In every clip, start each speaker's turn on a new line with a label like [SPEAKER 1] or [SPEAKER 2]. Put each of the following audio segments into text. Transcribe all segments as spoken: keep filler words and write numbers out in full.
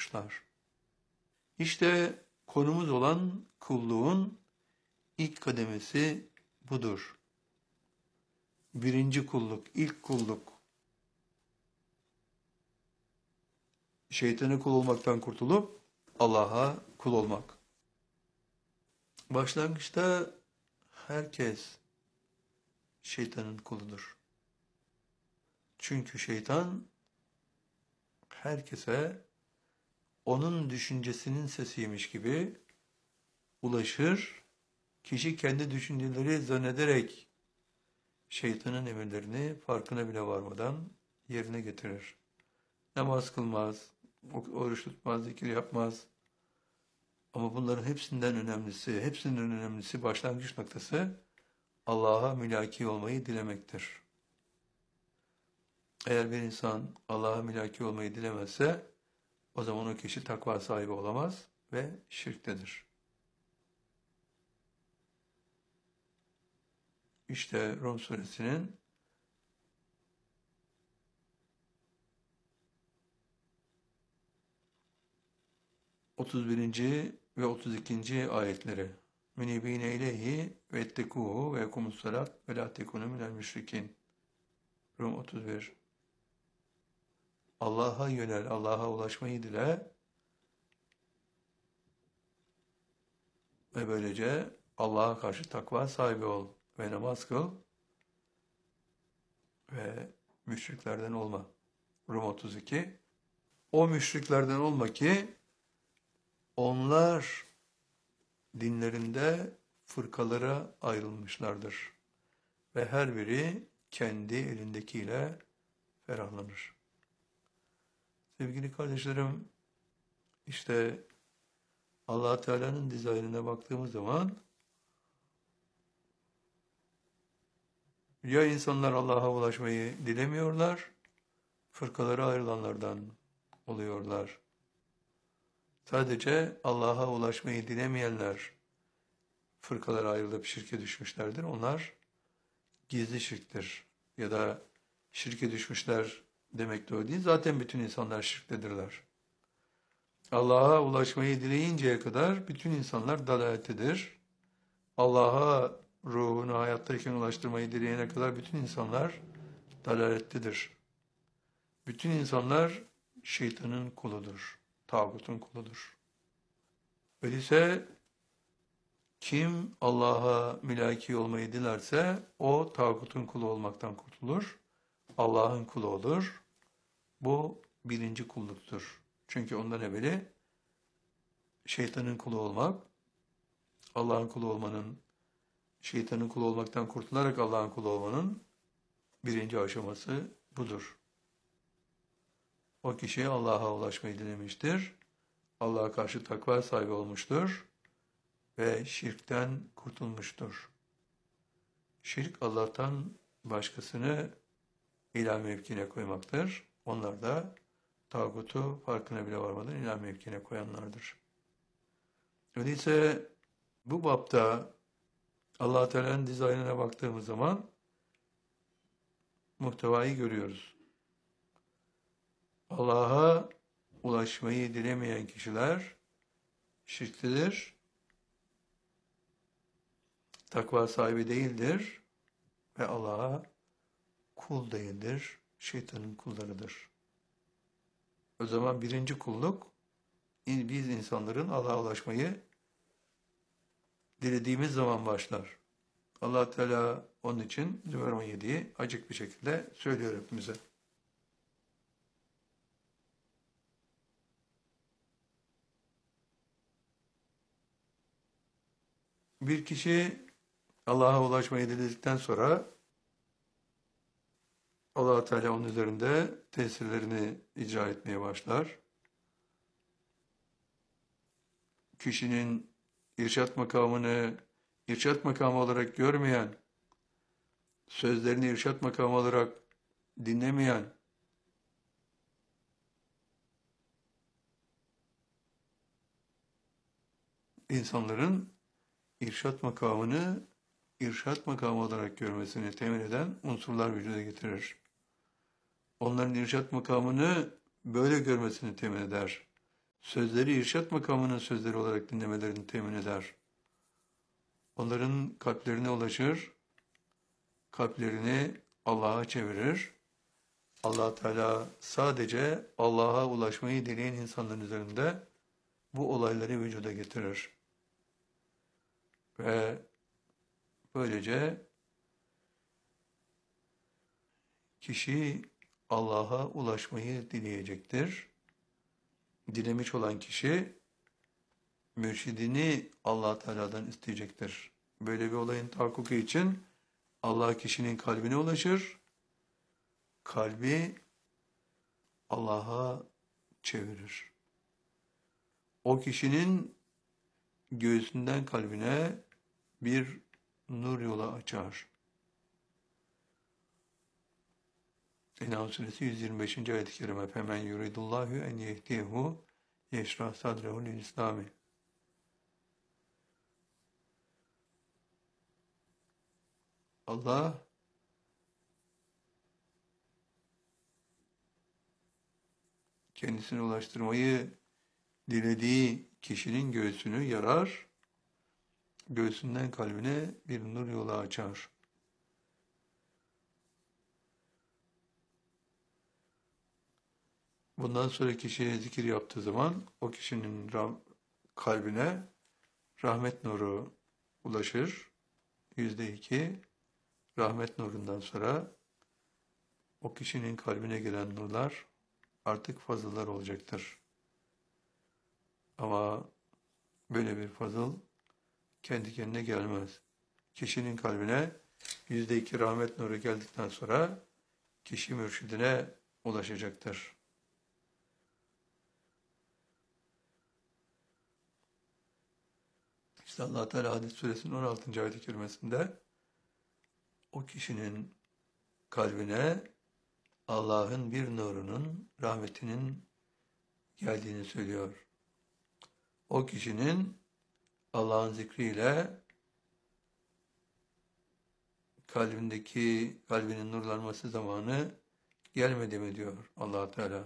[SPEAKER 1] olmuşlar. İşte konumuz olan kulluğun ilk kademesi budur. Birinci kulluk, ilk kulluk. Şeytana kul olmaktan kurtulup Allah'a kul olmak. Başlangıçta herkes şeytanın kuludur. Çünkü şeytan herkese onun düşüncesinin sesiymiş gibi ulaşır, kişi kendi düşünceleri zannederek şeytanın emirlerini farkına bile varmadan yerine getirir. Namaz kılmaz, oruç tutmaz, zikir yapmaz. Ama bunların hepsinden önemlisi, hepsinden önemlisi başlangıç noktası Allah'a mülaki olmayı dilemektir. Eğer bir insan Allah'a mülaki olmayı dilemezse o zaman o kişi takva sahibi olamaz ve şirktedir. İşte Rum suresinin otuz birinci ve otuz ikinci ayetleri. Münibine ileyhi ve ettekuhu ve yekumussalat ve la tekunu minel müşrikin. Rum otuz bir. Allah'a yönel, Allah'a ulaşmayı dile ve böylece Allah'a karşı takva sahibi ol ve namaz kıl ve müşriklerden olma. Rum otuz iki. O müşriklerden olma ki onlar dinlerinde fırkalara ayrılmışlardır ve her biri kendi elindekiyle ferahlanır. Sevgili kardeşlerim, işte Allah Teala'nın dizaynına baktığımız zaman ya insanlar Allah'a ulaşmayı dilemiyorlar, fırkalara ayrılanlardan oluyorlar. Sadece Allah'a ulaşmayı dilemeyenler fırkalara ayrılıp şirke düşmüşlerdir. Onlar gizli şirktir. Ya da şirke düşmüşler demek de o değil. Zaten bütün insanlar şirktedirler. Allah'a ulaşmayı dileyinceye kadar bütün insanlar dalalettedir. Allah'a ruhunu hayattayken ulaştırmayı dileyene kadar bütün insanlar dalalettedir. Bütün insanlar şeytanın kuludur. Tağutun kuludur. Öyleyse kim Allah'a mülaki olmayı dilerse o tağutun kulu olmaktan kurtulur. Allah'ın kulu olur. Bu birinci kulluktur. Çünkü ondan evveli şeytanın kulu olmak, Allah'ın kulu olmanın, şeytanın kulu olmaktan kurtularak Allah'ın kulu olmanın birinci aşaması budur. O kişi Allah'a ulaşmayı dilemiştir. Allah'a karşı takva sahibi olmuştur ve şirkten kurtulmuştur. Şirk Allah'tan başkasını ilah mevkine koymaktır. Onlar da tağutu farkına bile varmadan ilah mevkine koyanlardır. Öyleyse bu bapta Allah Teala'nın dizaynına baktığımız zaman muhtevayı görüyoruz. Allah'a ulaşmayı dilemeyen kişiler şirklidir, takva sahibi değildir ve Allah'a kul değildir, şeytanın kullarıdır. O zaman birinci kulluk, biz insanların Allah'a ulaşmayı dilediğimiz zaman başlar. Allah Teala onun için Zümer on yediyi açık bir şekilde söylüyor hepimize. Bir kişi Allah'a ulaşmayı diledikten sonra Allah Teala onun üzerinde tesirlerini icra etmeye başlar. Kişinin irşat makamını irşat makamı olarak görmeyen, sözlerini irşat makamı olarak dinlemeyen, insanların irşat makamını irşat makamı olarak görmesini temin eden unsurlar vücuda getirir. Onların irşat makamını böyle görmesini temin eder. sözleri irşat makamının sözleri olarak dinlemelerini temin eder. Onların kalplerine ulaşır, kalplerini Allah'a çevirir. Allah Teala sadece Allah'a ulaşmayı dileyen insanların üzerinde bu olayları vücuda getirir. Ve böylece kişi Allah'a ulaşmayı dileyecektir. Dilemiş olan kişi mürşidini Allah Teala'dan isteyecektir. Böyle bir olayın tahakkuku için Allah kişinin kalbine ulaşır. Kalbi Allah'a çevirir. O kişinin göğsünden kalbine bir nur yolu açar. En'am suresi yüz yirmi beşinci ayet-i kerime. Femen yuridullahu en yehdihu yeşrah sadrehu lil İslami. Allah kendisine ulaştırmayı dilediği kişinin göğsünü yarar, göğsünden kalbine bir nur yolu açar. Bundan sonra kişiye zikir yaptığı zaman o kişinin kalbine rahmet nuru ulaşır. Yüzde iki, rahmet nurundan sonra o kişinin kalbine gelen nurlar artık fazıllar olacaktır. Ama böyle bir fazıl kendi kendine gelmez. Kişinin kalbine yüzde iki rahmet nuru geldikten sonra kişi mürşidine ulaşacaktır. İşte Allah Teala Hadid suresinin on altıncı ayet-i kerimesinde o kişinin kalbine Allah'ın bir nurunun, rahmetinin geldiğini söylüyor. O kişinin Allah'ın zikriyle kalbindeki, kalbinin nurlanması zamanı gelmedi mi diyor Allah Teala.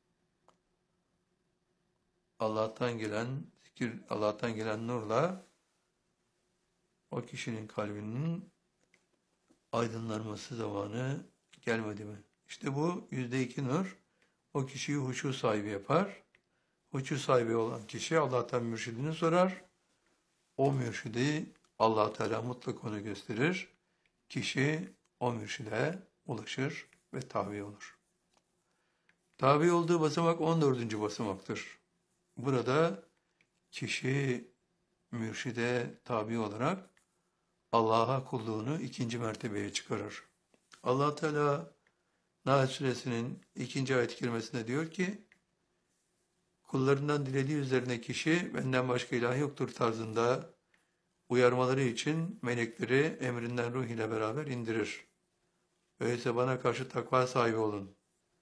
[SPEAKER 1] Allah'tan gelen zikir, Allah'tan gelen nurla o kişinin kalbinin aydınlanması zamanı gelmedi mi? İşte bu yüzde iki nur o kişiyi huşu sahibi yapar. Huşu sahibi olan kişi Allah'tan mürşidini sorar. O mürşidi Allah Teala mutlak onu gösterir. Kişi o mürşide ulaşır ve tabi olur. Tabi olduğu basamak on dördüncü basamaktır. Burada kişi mürşide tabi olarak Allah'a kulluğunu ikinci mertebeye çıkarır. Allah Teala Nahl suresinin ikinci ayet-i kerimesinde diyor ki, kullarından dilediği üzerine kişi benden başka ilah yoktur tarzında uyarmaları için melekleri emrinden ruh ile beraber indirir. Öyleyse bana karşı takva sahibi olun.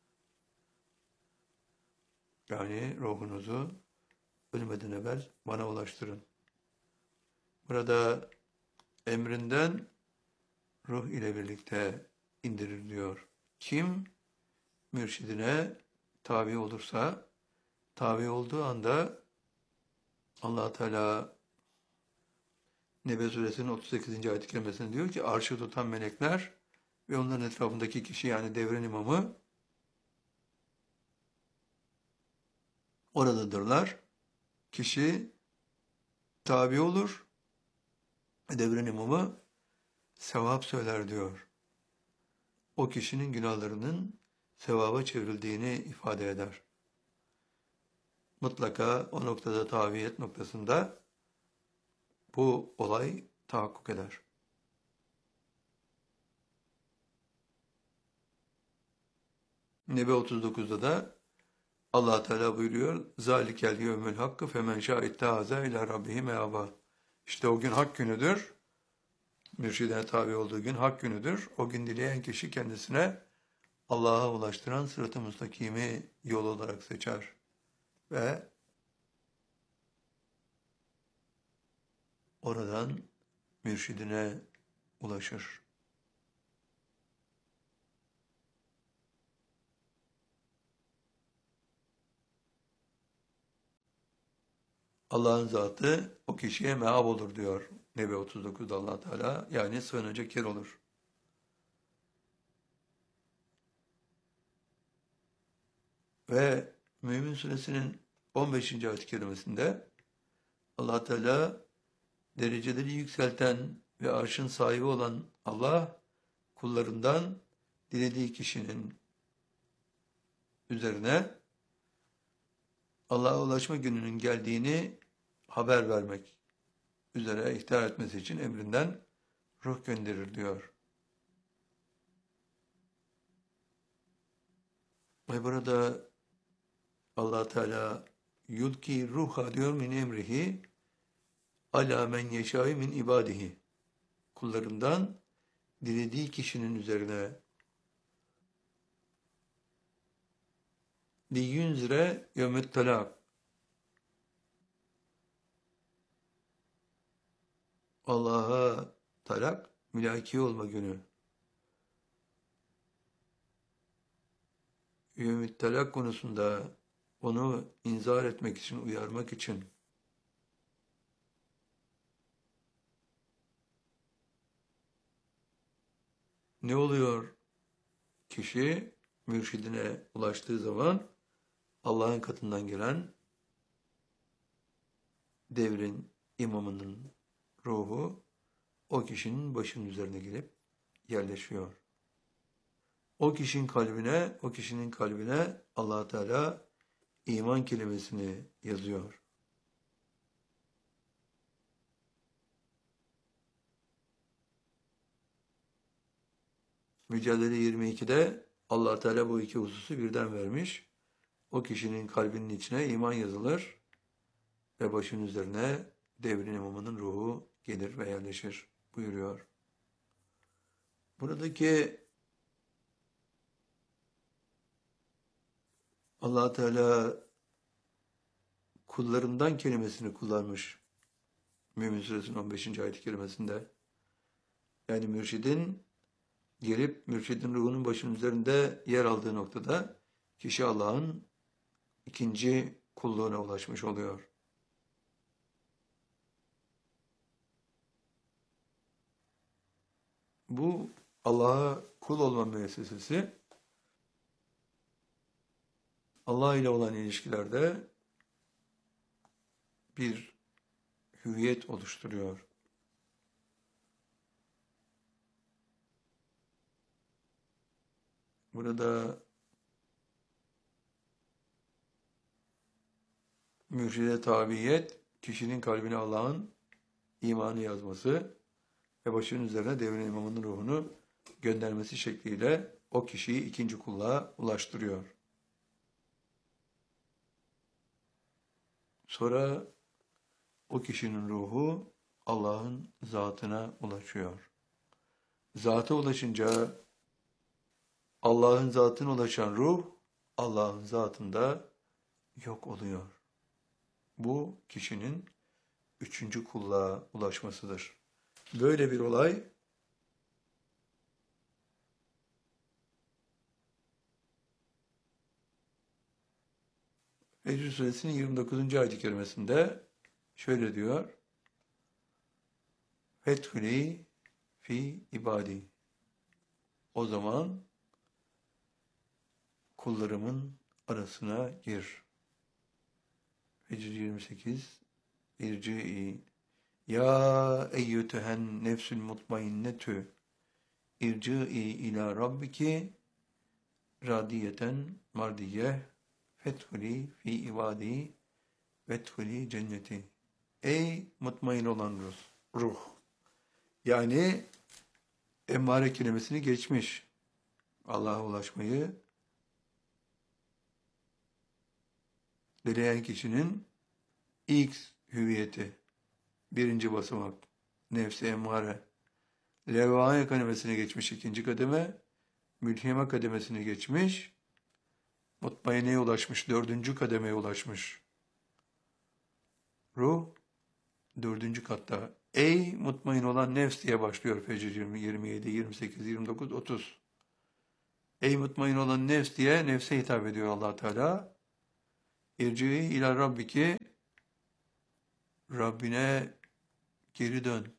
[SPEAKER 1] Yani ruhunuzu ölmeden evvel bana ulaştırın. Burada emrinden ruh ile birlikte indirir diyor. Kim mürşidine tabi olursa, tabi olduğu anda Allah Teala Nebe suresinin otuz sekizinci ayet-i kerimesinde diyor ki, arşı tutan melekler ve onların etrafındaki kişi, yani devrin imamı oradadırlar. Kişi tabi olur ve devrin imamı sevap söyler diyor. O kişinin günahlarının sevaba çevrildiğini ifade eder. Mutlaka o noktada taviyet noktasında bu olay tahakkuk eder. Nebe otuz dokuzda da Allah Teala buyuruyor: "Zalikel yevmül hakkı femen şâ ittehâze ilâ rabbihi meâbâ." İşte o gün hak günüdür. Mürşidine tabi olduğu gün hak günüdür. O gün dileyen kişi kendisine Allah'a ulaştıran sırat-ı müstakimi yol olarak seçer ve oradan mürşidine ulaşır. Allah'ın zatı o kişiye meab olur diyor Nebe otuz dokuzda Allah Teala. Yani sığınacak yer olur. Ve Mümin Suresinin on beşinci ayet-i kerimesinde Allah Teala dereceleri yükselten ve arşın sahibi olan Allah kullarından dilediği kişinin üzerine Allah'a ulaşma gününün geldiğini haber vermek üzere ihtar etmesi için emrinden ruh gönderir diyor. Ve burada Allah Teala yulki ruha diyor min emrihi ala men yeşâi min ibadihi. Kullarından dilediği kişinin üzerine liyunzire yevmet talak. Allah'a talak, mülaki olma günü. Yevmet talak konusunda onu inzar etmek için, uyarmak için ne oluyor? Kişi mürşidine ulaştığı zaman Allah'ın katından gelen devrin imamının ruhu o kişinin başının üzerine gelip yerleşiyor. O kişinin kalbine, o kişinin kalbine Allah Teala iman kelimesini yazıyor. Mücadele yirmi ikide Allah Teala bu iki hususu birden vermiş. O kişinin kalbinin içine iman yazılır ve başının üzerine devrin imamının ruhu gelir ve yerleşir buyuruyor. Buradaki Allah Teala kullarından kelimesini kullanmış. Mümin Suresinin on beşinci ayet-i kerimesinde. Yani mürşidin gelip mürşidin ruhunun başının üzerinde yer aldığı noktada kişi Allah'ın ikinci kulluğuna ulaşmış oluyor. Bu Allah'a kul olma müessesesi Allah ile olan ilişkilerde bir hüviyet oluşturuyor. Burada mürşide tabiyet, kişinin kalbine Allah'ın imanı yazması ve başının üzerine devrin imamının ruhunu göndermesi şekliyle o kişiyi ikinci kulluğa ulaştırıyor. Sonra o kişinin ruhu Allah'ın zatına ulaşıyor. Zata ulaşınca Allah'ın zatına ulaşan ruh Allah'ın zatında yok oluyor. Bu kişinin üçüncü kulluğa ulaşmasıdır. Böyle bir olay Fecr Suresinin yirmi dokuzuncu ayet-i kerimesinde şöyle diyor. Fethuli fi ibadi. O zaman kullarımın arasına gir. Fecr yirmi sekiz. İrci'i ya eyyütühen nefsül mutmainnetü irci'i ila rabbiki radiyeten mardiyeh fethuli fi ibadi vethuli cenneti. Ey mutmain olan ruh. ruh. Yani emmare kelimesini geçmiş. Allah'a ulaşmayı dileyen kişinin ilk hüviyeti, birinci basamak, nefsi emmare. Levvâye kademesine geçmiş ikinci kademe, mülhime kademesine geçmiş, mutmaineye ulaşmış, dördüncü kademeye ulaşmış. Ruh, dördüncü katta. Ey mutmain olan nefs diye başlıyor Fecr yirmi, yirmi yedi, yirmi sekiz, yirmi dokuz, otuz. Ey mutmain olan nefs diye nefse hitap ediyor Allah Teala. İrci'i ila rabbiki Rabbine geri dön.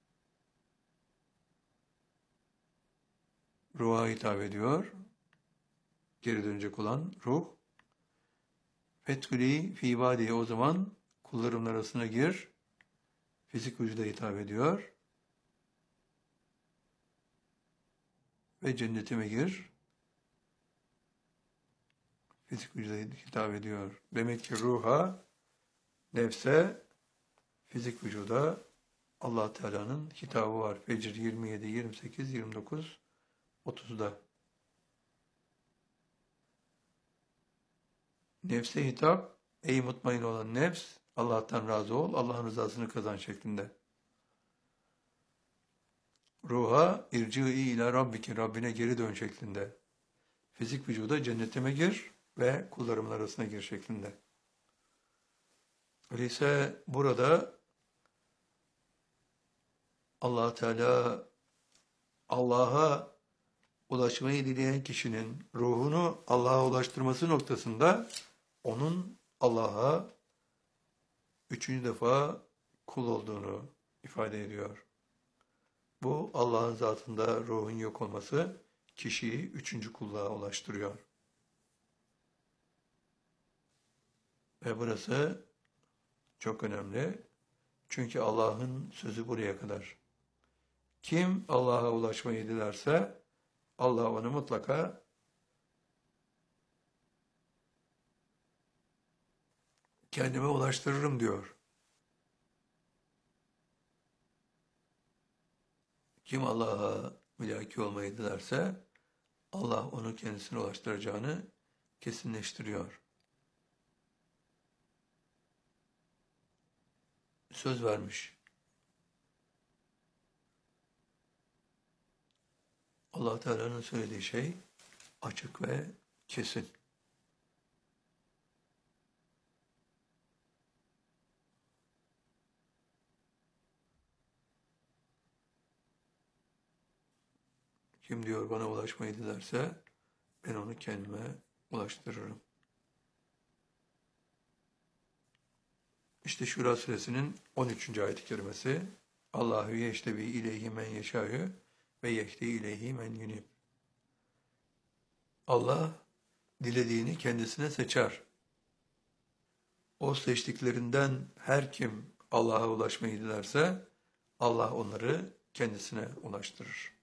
[SPEAKER 1] Ruha hitap ediyor. Geri dönecek olan ruh. Fethuli fi ibadihi, o zaman kullarımın arasına gir. Fizik vücuda hitap ediyor. Ve cennetime gir. Fizik vücuda hitap ediyor. Demek ki ruha, nefse, fizik vücuda Allah Teala'nın hitabı var. Fecr yirmi yedi, yirmi sekiz, yirmi dokuz, otuzda. Nefse hitap, ey mutmain olan nefs, Allah'tan razı ol, Allah'ın rızasını kazan şeklinde. Ruha, irci'i ila rabbike, Rabbine geri dön şeklinde. Fizik vücuda cennetime gir ve kullarımın arasına gir şeklinde. Öyleyse burada Allah Teala Allah'a ulaşmayı dileyen kişinin ruhunu Allah'a ulaştırması noktasında onun Allah'a üçüncü defa kul olduğunu ifade ediyor. Bu Allah'ın zatında ruhun yok olması kişiyi üçüncü kulluğa ulaştırıyor. Ve burası çok önemli. Çünkü Allah'ın sözü buraya kadar. Kim Allah'a ulaşmayı dilerse Allah onu mutlaka kendime ulaştırırım diyor. Kim Allah'a mülaki olmayı dilerse Allah onu kendisine ulaştıracağını kesinleştiriyor. Söz vermiş. Allah Teala'nın söylediği şey açık ve kesin. Kim diyor bana ulaşmayı dilerse ben onu kendime ulaştırırım. İşte Şura suresinin on üçüncü ayet-i kerimesi. Allahu yeştebi ileyhi men yeşâ'ü ve yehdi ileyhi men yunib. Allah dilediğini kendisine seçer. O seçtiklerinden her kim Allah'a ulaşmayı dilerse Allah onları kendisine ulaştırır.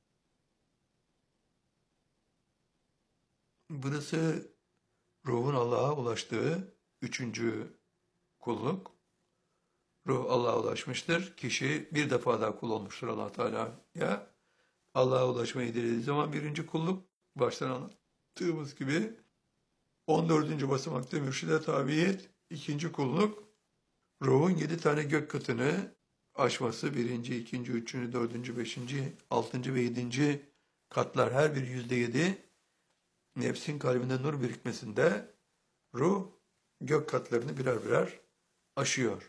[SPEAKER 1] Burası ruhun Allah'a ulaştığı üçüncü kulluk. Ruh Allah'a ulaşmıştır. Kişi bir defa daha kul olmuştur Allah Teala'ya. Allah'a ulaşmayı dilediği zaman birinci kulluk, baştan anlattığımız gibi on dördüncü basamakta mürşide tabiyet, ikinci kulluk, ruhun yedi tane gök katını aşması, birinci, ikinci, üçüncü, dördüncü, beşinci, altıncı ve yedinci katlar, her bir yüzde yedi, nefsin kalbinde nur birikmesinde ruh gök katlarını birer birer aşıyor.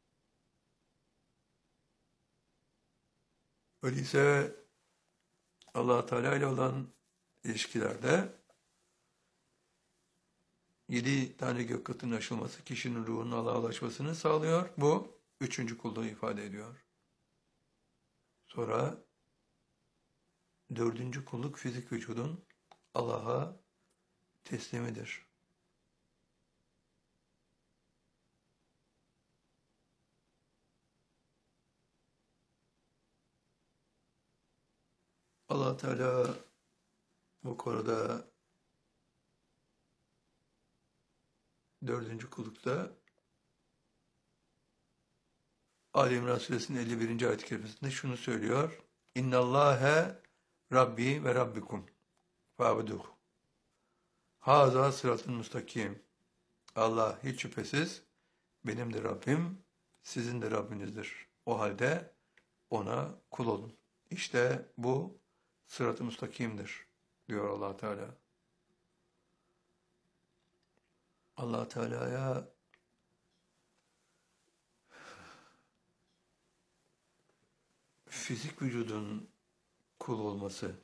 [SPEAKER 1] Öyleyse Allah Teala ile olan ilişkilerde yedi tane gök katının aşılması kişinin ruhunun Allah'a ulaşmasını sağlıyor. Bu üçüncü kulluğu ifade ediyor. Sonra dördüncü kulluk fizik vücudun Allah'a teslimidir. Allah Teala bu konuda dördüncü kullukta Ali İmran Suresinin elli birinci ayet-i kerimesinde şunu söylüyor. İnnallâhe Rabbi ve Rabbikum fa'buduh. Haza sıratın müstakim. Allah hiç şüphesiz benim de Rabbim, sizin de Rabbinizdir. O halde ona kul olun. İşte bu sırat-ı müstakimdir diyor Allah Teala. Allah Teala'ya fizik vücudun kul olması,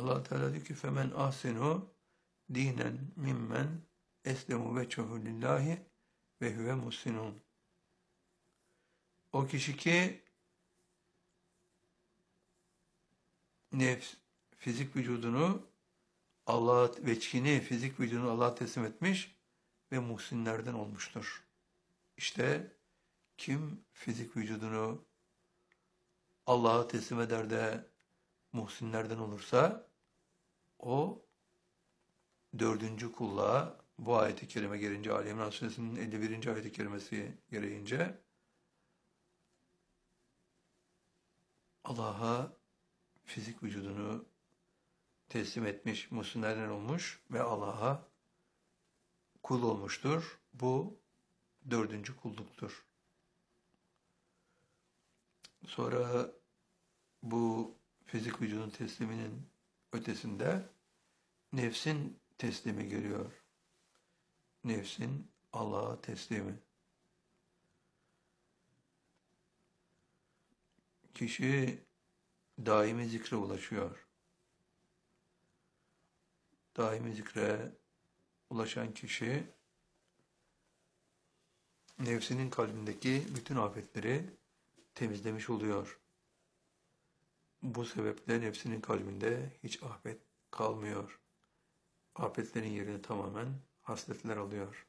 [SPEAKER 1] Allah Teala diyor ki femen ahsenu dinen mimmen eslemu veçhehu lillahi ve huve muhsinun. O kişi ki nefs, fizik vücudunu Allah'a veçhini, fizik vücudunu Allah'a teslim etmiş ve muhsinlerden olmuştur. İşte kim fizik vücudunu Allah'a teslim eder de muhsinlerden olursa o dördüncü kulluğa bu ayet-i kerime gelince Ali İmran Suresinin elli birinci ayet-i kerimesi gereğince Allah'a fizik vücudunu teslim etmiş, muhsinlerden olmuş ve Allah'a kul olmuştur. Bu dördüncü kulluktur. Sonra bu fizik vücudun tesliminin ötesinde nefsin teslimi geliyor. Nefsin Allah'a teslimi. Kişi daimi zikre ulaşıyor. Daimi zikre ulaşan kişi nefsinin kalbindeki bütün afetleri temizlemiş oluyor. Bu sebeple nefsinin kalbinde hiç afet kalmıyor. Afetlerin yerini tamamen hasletler alıyor.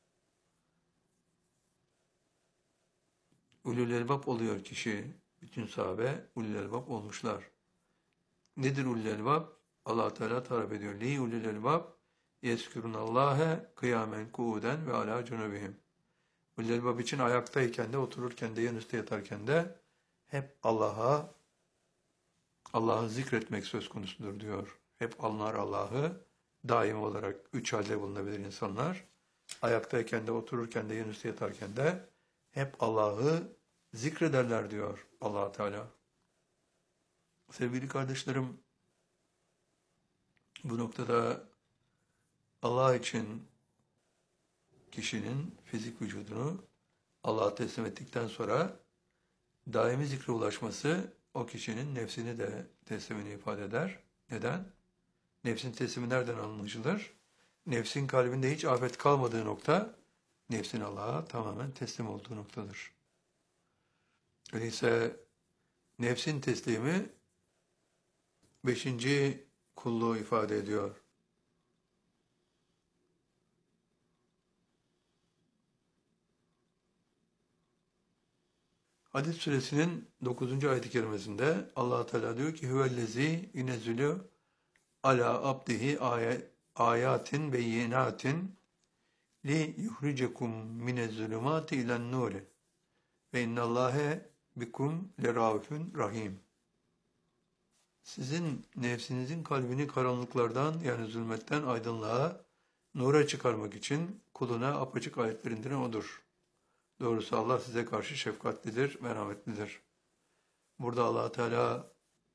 [SPEAKER 1] Ulul elbab oluyor kişi. Bütün sahabe ulul elbab olmuşlar. Nedir ulul elbab? Allah Teala tarif ediyor. Li ulul elbab yezkurunallâhe kıyamen kuuden ve alâ cunubihim. Ulul elbab için ayaktayken de, otururken de, yan üstte yatarken de hep Allah'a Allah'ı zikretmek söz konusudur diyor. Hep anlar Allah'ı. Daim olarak üç halde bulunabilir insanlar. Ayaktayken de, otururken de, yan üstte yatarken de hep Allah'ı zikrederler diyor Allah Teala. Sevgili kardeşlerim, bu noktada Allah için kişinin fizik vücudunu Allah'a teslim ettikten sonra daimi zikre ulaşması o kişinin nefsini de teslimini ifade eder. Neden? Nefsin teslimi nereden anlaşılır? Nefsin kalbinde hiç afet kalmadığı nokta, nefsin Allah'a tamamen teslim olduğu noktadır. Öyleyse nefsin teslimi beşinci kulluğu ifade ediyor. Hadid suresinin dokuzuncu ayet-i kerimesinde Allah Teala diyor ki huvellezî yunezzilü ala abdihi ayatin beyinatin li yuhricekum minezzulumati ilen nuri ve innallâhe bikum lerâfün rahim. Sizin nefsinizin kalbini karanlıklardan yani zulmetten aydınlığa, nura çıkarmak için kuluna apaçık ayetler indiren odur. Doğrusu Allah size karşı şefkatlidir, merhametlidir. Burada Allah Teala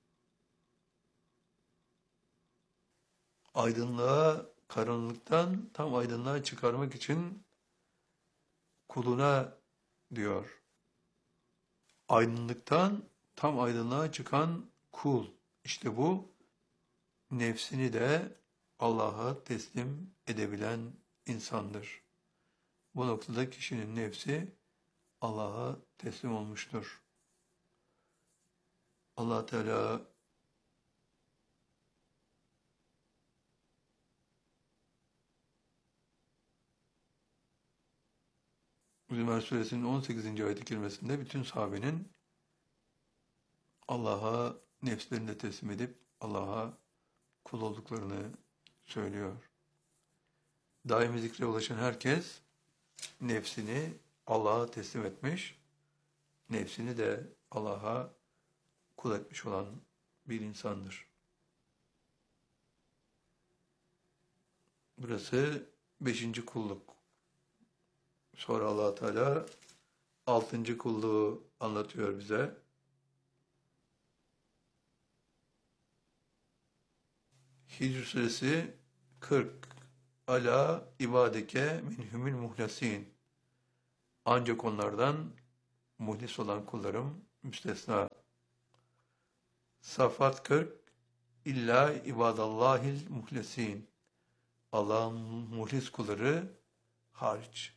[SPEAKER 1] aydınlığa, karanlıktan tam aydınlığa çıkarmak için kuluna diyor. Aydınlıktan tam aydınlığa çıkan kul. İşte bu nefsini de Allah'a teslim edebilen insandır. Bu noktada kişinin nefsi Allah'a teslim olmuştur. Allah Teala Zümer Suresinin on sekizinci ayet-i kerimesinde bütün sahabenin Allah'a nefslerini de teslim edip Allah'a kul olduklarını söylüyor. Daimi zikre ulaşan herkes nefsini Allah'a teslim etmiş, nefsini de Allah'a kul etmiş olan bir insandır. Burası beşinci kulluk. Sonra Allah Teala altıncı kulluğu anlatıyor bize. Hicr suresi kırk. Ala ibadeke minhumul muhlasin. Ancak onlardan muhlis olan kullarım müstesna. Safat kırk. illa ibadallahil muhlesin. Allah'ın muhlis kulları hariç.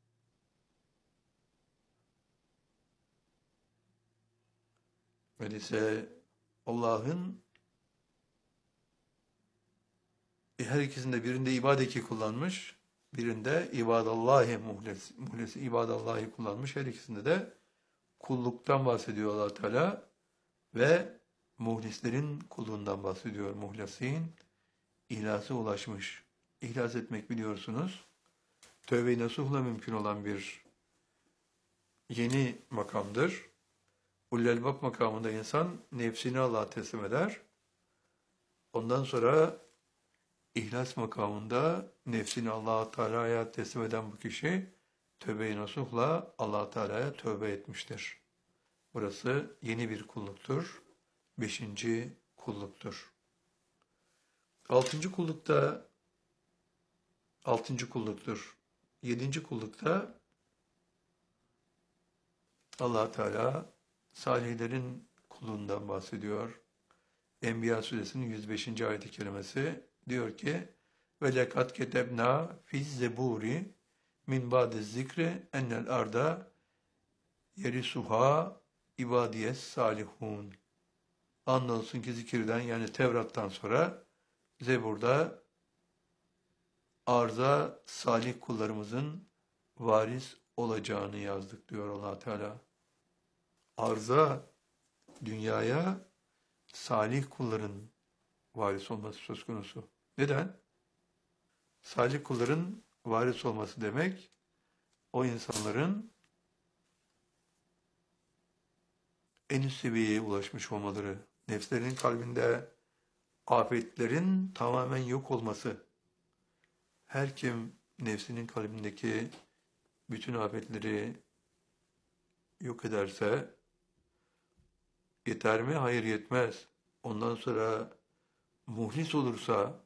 [SPEAKER 1] Öyleyse Allah'ın her ikisinde birinde ibadeki kullanmış, birinde ibadallahi muhles, muhlesi ibadallahi kullanmış. Her ikisinde de kulluktan bahsediyor Allah Teala ve muhlislerin kulluğundan bahsediyor. Muhlasin ihlasa ulaşmış. İhlas etmek biliyorsunuz, tövbe-i nasuhla mümkün olan bir yeni makamdır. Ulul-Albab makamında insan nefsini Allah'a teslim eder. Ondan sonra İhlas makamında nefsini Allah Teala'ya teslim eden bu kişi tövbe-i nasuhla Allah Teala'ya tövbe etmiştir. Burası yeni bir kulluktur. Beşinci kulluktur. Altıncı kullukta altıncı kulluktur. Yedinci kullukta Allah Teala salihlerin kulluğundan bahsediyor. Enbiya suresinin yüz beşinci ayet-i kerimesi diyor ki ve lekad ketebna fiz zeburi min ba'de zikri ennel arda yerisuha ibadiyes salihun. Andolsun ki zikirden yani Tevrat'tan sonra Zebur'da arza salih kullarımızın varis olacağını yazdık diyor Allah Teala. Arza, dünyaya salih kulların varis olması söz konusu. Neden? Salih kulların varis olması demek, o insanların en üst seviyeye ulaşmış olmaları, nefslerinin kalbinde afetlerin tamamen yok olması. Her kim nefsinin kalbindeki bütün afetleri yok ederse, yeter mi? Hayır, yetmez. Ondan sonra muhlis olursa,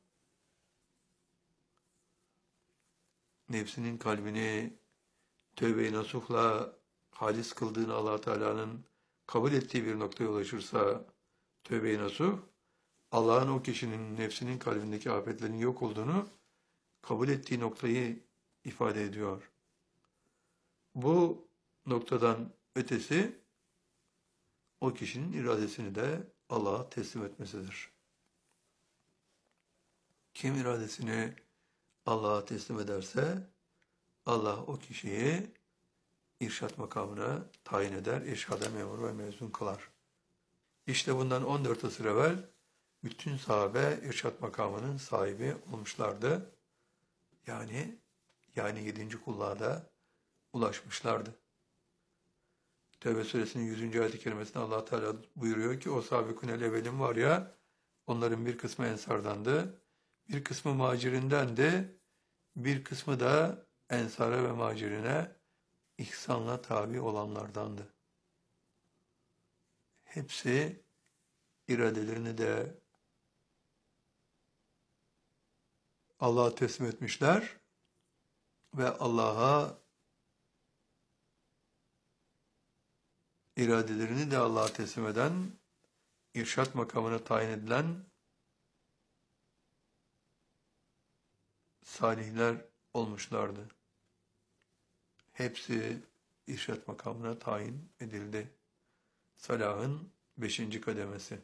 [SPEAKER 1] nefsinin kalbini tövbe-i nasuhla halis kıldığını Allah Teala'nın kabul ettiği bir noktaya ulaşırsa, tövbe-i nasuh, Allah'ın o kişinin nefsinin kalbindeki afetlerin yok olduğunu kabul ettiği noktayı ifade ediyor. Bu noktadan ötesi, o kişinin iradesini de Allah'a teslim etmesidir. Kim iradesini Allah'a teslim ederse, Allah o kişiyi irşad makamına tayin eder, irşada memur ve mezun kılar. İşte bundan on dört asır evvel bütün sahabe irşad makamının sahibi olmuşlardı. Yani yani yedinci kulluğa da ulaşmışlardı. Tevbe suresinin yüzüncü ayet-i kerimesinde Allah Teala buyuruyor ki o sahabikun-el evvelin var ya, onların bir kısmı ensardandı, bir kısmı muhacirindendi, bir kısmı da ensara ve muhacirine ihsanla tabi olanlardandı. Hepsi iradelerini de Allah'a teslim etmişler ve Allah'a iradelerini de Allah'a teslim eden, irşad makamına tayin edilen salihler olmuşlardı. Hepsi irşad makamına tayin edildi. Salahın beşinci kademesi.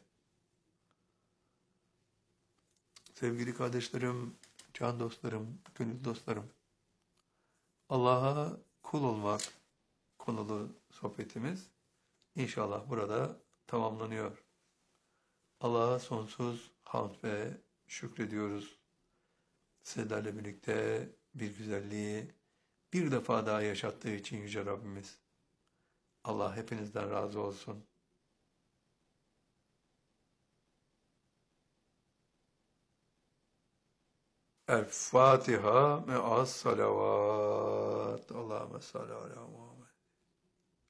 [SPEAKER 1] Sevgili kardeşlerim, can dostlarım, gönül dostlarım, Allah'a kul olmak konulu sohbetimiz İnşallah burada tamamlanıyor. Allah'a sonsuz hamd ve şükrediyoruz. Sizlerle birlikte bir güzelliği bir defa daha yaşattığı için Yüce Rabbimiz. Allah hepinizden razı olsun. El Fatiha me'as salavat. Allahümme salli ala Muhammed.